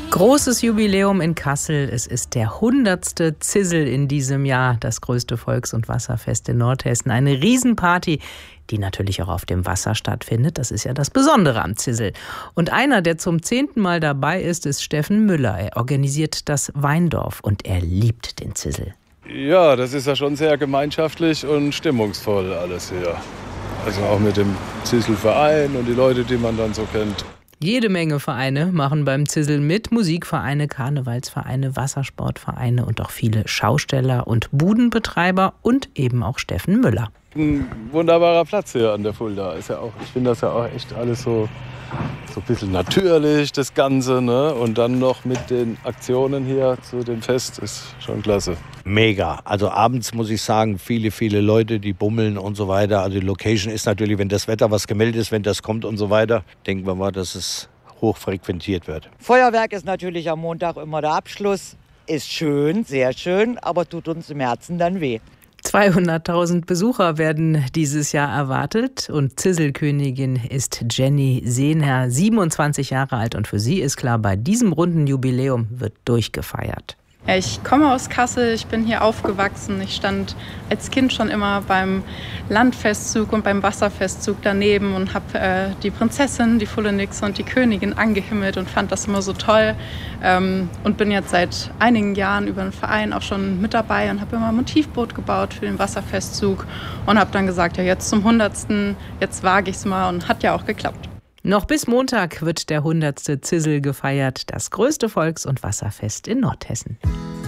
Großes Jubiläum in Kassel. Es ist der 100. Zissel in diesem Jahr, das größte Volks- und Wasserfest in Nordhessen. Eine Riesenparty, die natürlich auch auf dem Wasser stattfindet. Das ist ja das Besondere am Zissel. Und einer, der zum 10. Mal dabei ist Steffen Müller. Er organisiert das Weindorf und er liebt den Zissel. Ja, das ist ja schon sehr gemeinschaftlich und stimmungsvoll alles hier. Also auch mit dem Zisselverein und die Leute, die man dann so kennt. Jede Menge Vereine machen beim Zissel mit. Musikvereine, Karnevalsvereine, Wassersportvereine und auch viele Schausteller und Budenbetreiber und eben auch Steffen Müller. Ein wunderbarer Platz hier an der Fulda. Ist ja auch, ich finde das ja auch echt alles so ein bisschen natürlich, das Ganze, ne? Und dann noch mit den Aktionen hier zu dem Fest ist schon klasse. Mega. Also abends muss ich sagen, viele Leute, die bummeln und so weiter. Also die Location ist natürlich, wenn das Wetter was gemeldet ist, wenn das kommt und so weiter, denken wir mal, dass es hoch frequentiert wird. Feuerwerk ist natürlich am Montag immer der Abschluss. Ist schön, sehr schön, aber tut uns im Herzen dann weh. 200.000 Besucher werden dieses Jahr erwartet und Zisselkönigin ist Jenny Sehner, 27 Jahre alt, und für sie ist klar, bei diesem runden Jubiläum wird durchgefeiert. Ja, ich komme aus Kassel, ich bin hier aufgewachsen. Ich stand als Kind schon immer beim Landfestzug und beim Wasserfestzug daneben und habe die Prinzessin, die Fullenix und die Königin angehimmelt und fand das immer so toll. Und bin jetzt seit einigen Jahren über den Verein auch schon mit dabei und habe immer ein Motivboot gebaut für den Wasserfestzug und habe dann gesagt, ja, jetzt zum 100. Jetzt wage ich es mal, und hat ja auch geklappt. Noch bis Montag wird der 100. Zissel gefeiert, das größte Volks- und Wasserfest in Nordhessen.